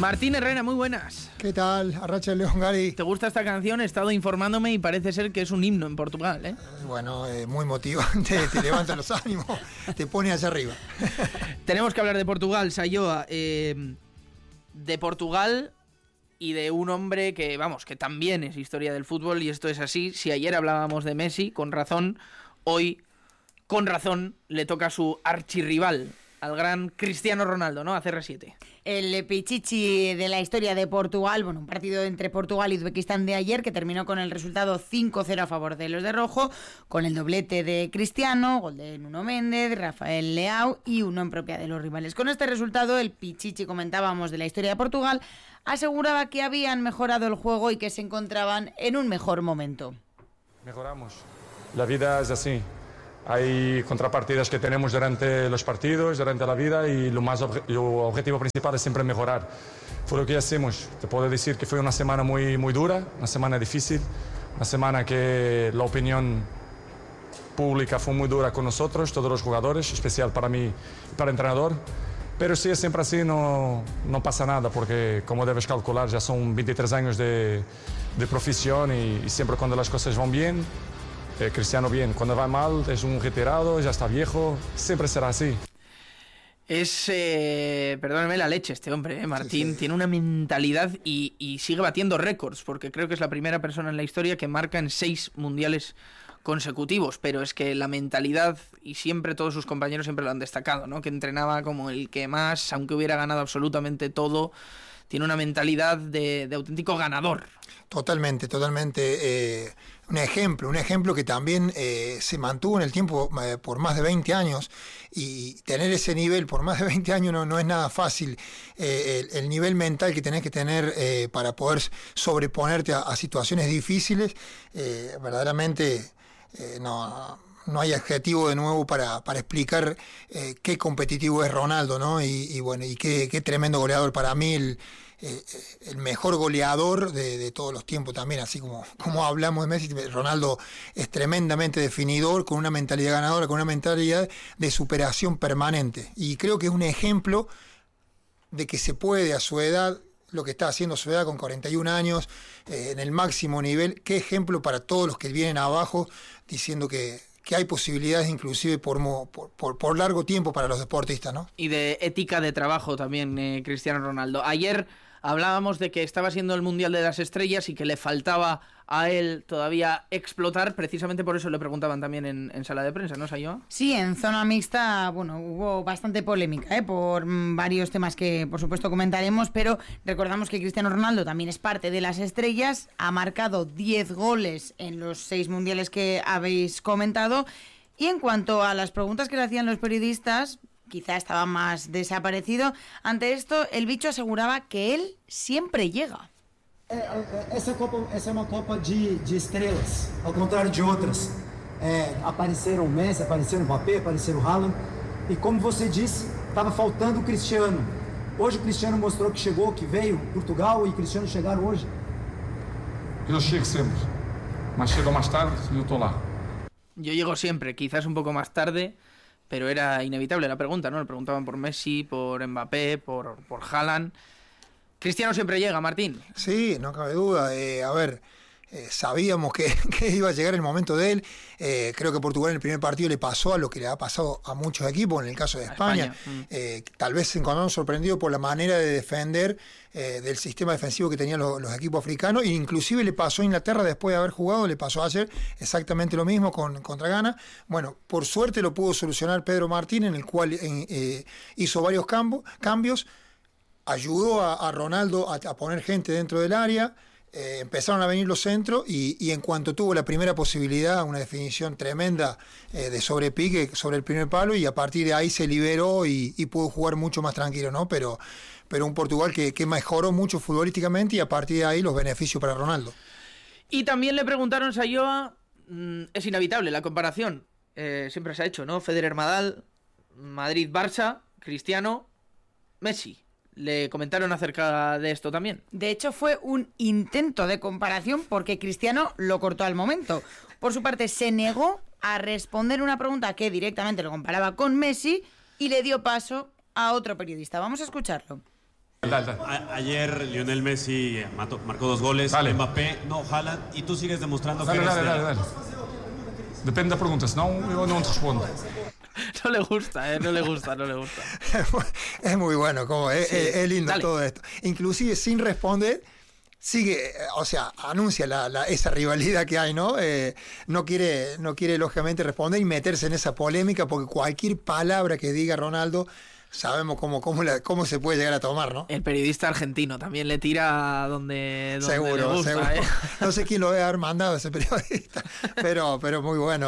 Martín Herrera, muy buenas. ¿Qué tal? Arracha León Gary. ¿Te gusta esta canción? He estado informándome y parece ser que es un himno en Portugal, ¿eh? Bueno, muy motivante, te levanta los ánimos, te pone hacia arriba. Tenemos que hablar de Portugal, Sayoa. De Portugal y de un hombre que, vamos, que también es historia del fútbol, y esto es así. Si ayer hablábamos de Messi, con razón, hoy, con razón, le toca a su archirrival, al gran Cristiano Ronaldo, ¿no? A CR7. El pichichi de la historia de Portugal, bueno, un partido entre Portugal y Uzbekistán de ayer que terminó con el resultado 5-0 a favor de los de rojo, con el doblete de Cristiano, gol de Nuno Méndez, Rafael Leao y uno en propia de los rivales. Con este resultado, el pichichi, comentábamos, de la historia de Portugal, aseguraba que habían mejorado el juego y que se encontraban en un mejor momento. Mejoramos. La vida es así. Hay contrapartidas que tenemos durante los partidos, durante la vida, y lo objetivo principal es siempre mejorar. Fue lo que hacemos. Te puedo decir que fue una semana muy dura, una semana difícil, una semana que la opinión pública fue muy dura con nosotros, todos los jugadores, especial para mí y para el entrenador. Pero si es siempre así, no pasa nada, porque como debes calcular, ya son 23 años de profesión y siempre cuando las cosas van bien, Cristiano bien, cuando va mal es un retirado, ya está viejo, siempre será así. Es, perdóname la leche este hombre, Martín, sí. Tiene una mentalidad y sigue batiendo récords, porque creo que es la primera persona en la historia que marca en 6 mundiales consecutivos, pero es que la mentalidad, y siempre todos sus compañeros siempre lo han destacado, ¿no? Que entrenaba como el que más, aunque hubiera ganado absolutamente todo, tiene una mentalidad de auténtico ganador. Totalmente. Un ejemplo que también se mantuvo en el tiempo por más de 20 años, y tener ese nivel por más de 20 años no es nada fácil. El nivel mental que tenés que tener para poder sobreponerte a situaciones difíciles, verdaderamente no hay adjetivo de nuevo para explicar qué competitivo es Ronaldo, ¿no? Y bueno, y qué tremendo goleador. Para mí el mejor goleador de todos los tiempos también, así como hablamos de Messi. Ronaldo es tremendamente definidor, con una mentalidad ganadora, con una mentalidad de superación permanente, y creo que es un ejemplo de que se puede a su edad, lo que está haciendo su edad con 41 años, en el máximo nivel. Qué ejemplo para todos los que vienen abajo, diciendo que hay posibilidades inclusive por largo tiempo para los deportistas, ¿no? Y de ética de trabajo también, Cristiano Ronaldo. Ayer hablábamos de que estaba siendo el Mundial de las Estrellas y que le faltaba a él todavía explotar. Precisamente por eso le preguntaban también en sala de prensa, ¿no, Sayoa? Sí, en zona mixta, bueno, hubo bastante polémica, por varios temas que por supuesto comentaremos, pero recordamos que Cristiano Ronaldo también es parte de las estrellas, ha marcado 10 goles en los 6 mundiales que habéis comentado, y en cuanto a las preguntas que le hacían los periodistas, quizá estaba más desaparecido. Ante esto, el bicho aseguraba que él siempre llega. Essa é uma Copa de estrelas, ao contrário de outras. Apareceram Messi, apareceram Mbappé, apareceram Haaland, e como você disse, estava faltando o Cristiano. Hoje o Cristiano mostrou que chegou, que veio Portugal, e o Cristiano chegaram hoje. Eu chego sempre, mas chego mais tarde e eu estou lá. Yo llego siempre, quizás un poco más tarde, pero era inevitable la pregunta, ¿no? Le preguntaban por Messi, por Mbappé, por Haaland. Cristiano siempre llega, Martín. Sí, no cabe duda. Sabíamos que iba a llegar el momento de él. Creo que Portugal en el primer partido le pasó a lo que le ha pasado a muchos equipos, en el caso de España. Tal vez se encontraron sorprendidos por la manera de defender del sistema defensivo que tenían los equipos africanos, e inclusive le pasó a Inglaterra después de haber jugado, le pasó ayer exactamente lo mismo contra Ghana. Bueno, por suerte lo pudo solucionar Pedro Martín, en el cual hizo varios cambios, ayudó a Ronaldo a poner gente dentro del área. Empezaron a venir los centros y en cuanto tuvo la primera posibilidad, una definición tremenda de sobrepique sobre el primer palo, y a partir de ahí se liberó y pudo jugar mucho más tranquilo, ¿no? Pero un Portugal que mejoró mucho futbolísticamente, y a partir de ahí los beneficios para Ronaldo. Y también le preguntaron, Sayoa, es inevitable la comparación, siempre se ha hecho, ¿no? Federer-Nadal, Madrid-Barça, Cristiano, Messi. Le comentaron acerca de esto también. De hecho, fue un intento de comparación porque Cristiano lo cortó al momento. Por su parte, se negó a responder una pregunta que directamente lo comparaba con Messi y le dio paso a otro periodista. Vamos a escucharlo. Dale. Ayer Lionel Messi marcó 2 goles, Dale. Mbappé, no, Haaland, y tú sigues demostrando que Dale. Depende da pergunta, senão eu não te respondo. No le gusta, no le gusta. Es muy bueno, es lindo Dale. todo esto. Inclusive sin responder, sigue, o sea, anuncia esa rivalidad que hay, ¿no? No quiere lógicamente responder y meterse en esa polémica, porque cualquier palabra que diga Ronaldo, sabemos cómo se puede llegar a tomar, ¿no? El periodista argentino también le tira donde Seguro, le gusta, seguro. ¿eh? No sé quién lo debe haber mandado ese periodista, pero muy bueno,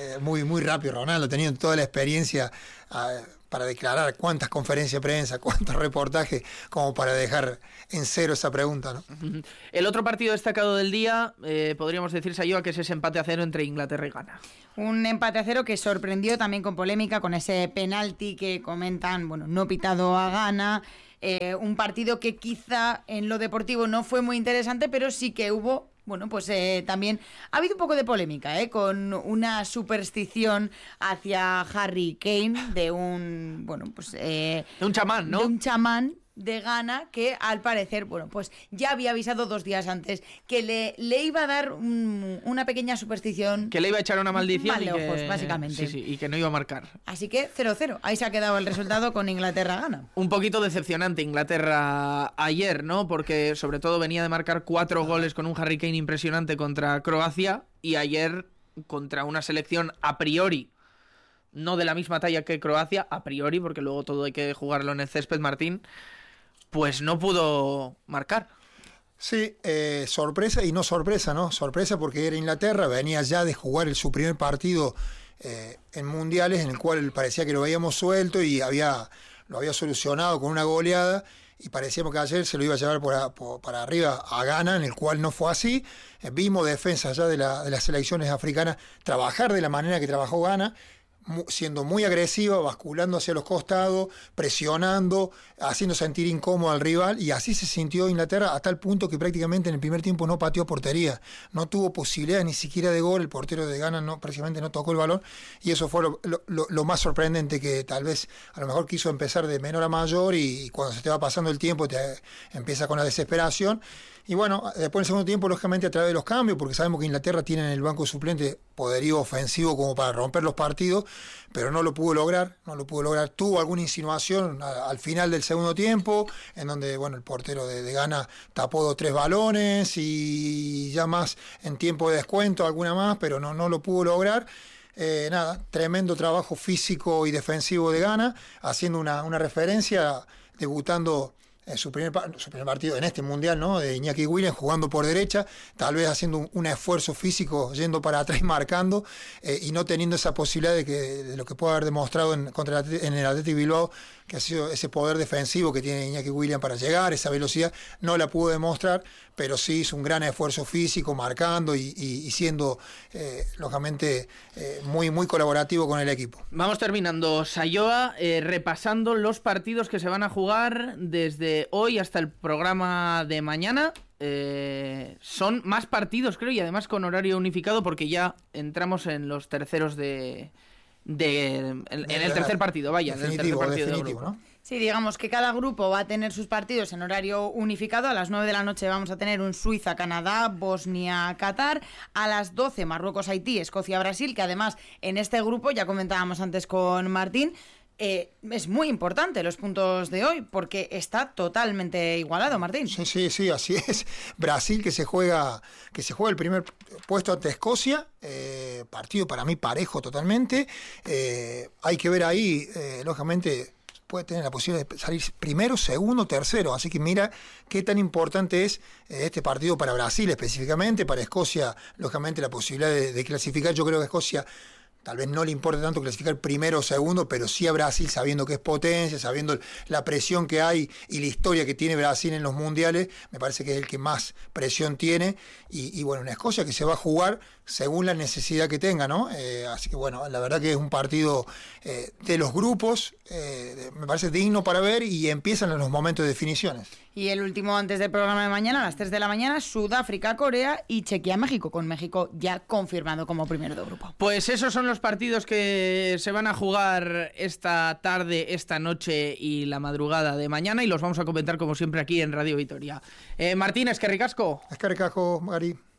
muy rápido Ronaldo, teniendo toda la experiencia para declarar cuántas conferencias de prensa, cuántos reportajes, como para dejar en cero esa pregunta, ¿no? El otro partido destacado del día, podríamos decir, Sayoa, que es ese empate a 0 entre Inglaterra y Ghana. Un empate a 0 que sorprendió también con polémica, con ese penalti que comentan, bueno, no pitado a Ghana. Un partido que quizá en lo deportivo no fue muy interesante, pero sí que hubo, bueno, pues también ha habido un poco de polémica, con una superstición hacia Harry Kane de un, bueno, pues... de un chamán, ¿no? De un chamán de Ghana que al parecer, bueno, pues ya había avisado 2 días antes que le iba a dar una pequeña superstición. Que le iba a echar una maldición. Mal de ojos, básicamente. Sí, y que no iba a marcar. Así que 0-0. Ahí se ha quedado el resultado con Inglaterra-Ghana. Un poquito decepcionante Inglaterra ayer, ¿no? Porque sobre todo venía de marcar 4 goles con un Harry Kane impresionante contra Croacia, y ayer contra una selección a priori no de la misma talla que Croacia, a priori, porque luego todo hay que jugarlo en el césped, Martín, pues no pudo marcar. Sí, sorpresa y no sorpresa, ¿no? Sorpresa porque era Inglaterra, venía ya de jugar su primer partido en mundiales, en el cual parecía que lo veíamos suelto y lo había solucionado con una goleada, y parecíamos que ayer se lo iba a llevar para arriba a Ghana, en el cual no fue así. Vimos defensas ya de las selecciones africanas trabajar de la manera que trabajó Ghana, siendo muy agresiva, basculando hacia los costados, presionando, haciendo sentir incómodo al rival, y así se sintió Inglaterra a tal punto que prácticamente en el primer tiempo no pateó portería, no tuvo posibilidad ni siquiera de gol. El portero de Ghana prácticamente no tocó el balón, y eso fue lo más sorprendente, que tal vez a lo mejor quiso empezar de menor a mayor, y cuando se te va pasando el tiempo te empieza con la desesperación. Y bueno, después en el segundo tiempo, lógicamente a través de los cambios, porque sabemos que Inglaterra tiene en el banco suplente poderío ofensivo como para romper los partidos, pero no lo pudo lograr. Tuvo alguna insinuación al final del segundo tiempo, en donde, bueno, el portero de Ghana tapó 2 o 3 balones, y ya más en tiempo de descuento alguna más, pero no lo pudo lograr. Tremendo trabajo físico y defensivo de Ghana, haciendo una referencia, debutando su primer partido en este mundial, ¿no? De Iñaki Williams jugando por derecha, tal vez haciendo un esfuerzo físico, yendo para atrás y marcando, y no teniendo esa posibilidad de lo que puede haber demostrado en el Athletic Bilbao, que ha sido ese poder defensivo que tiene Iñaki Williams para llegar, esa velocidad, no la pudo demostrar, pero sí hizo un gran esfuerzo físico, marcando y siendo, lógicamente, muy colaborativo con el equipo. Vamos terminando, Sayoa, repasando los partidos que se van a jugar desde hoy hasta el programa de mañana. Son más partidos, creo, y además con horario unificado, porque ya entramos en los terceros en el tercer partido, vaya, en el tercer partido del grupo, ¿no? Sí, digamos que cada grupo va a tener sus partidos en horario unificado. A las 9 de la noche vamos a tener un Suiza-Canadá, Bosnia-Qatar. A las 12, Marruecos-Haití, Escocia-Brasil, que además en este grupo, ya comentábamos antes con Martín, es muy importante los puntos de hoy, porque está totalmente igualado, Martín. Sí, así es. Brasil que se juega el primer puesto ante Escocia, partido para mí parejo totalmente. Hay que ver ahí, lógicamente puede tener la posibilidad de salir primero, segundo, tercero, así que mira qué tan importante es este partido para Brasil específicamente. Para Escocia, lógicamente, la posibilidad de clasificar. Yo creo que Escocia tal vez no le importa tanto clasificar primero o segundo, pero sí a Brasil, sabiendo que es potencia, sabiendo la presión que hay y la historia que tiene Brasil en los mundiales, me parece que es el que más presión tiene. Y bueno, una Escocia que se va a jugar según la necesidad que tenga, ¿no? Así que bueno, la verdad que es un partido de los grupos, me parece digno para ver, y empiezan los momentos de definiciones. Y el último antes del programa de mañana, a las 3 de la mañana, Sudáfrica-Corea y Chequia-México, con México ya confirmado como primero de grupo. Pues esos son los partidos que se van a jugar esta tarde, esta noche y la madrugada de mañana, y los vamos a comentar como siempre aquí en Radio Vitoria. Martín, es que ricasco. Es que ricasco, Gary.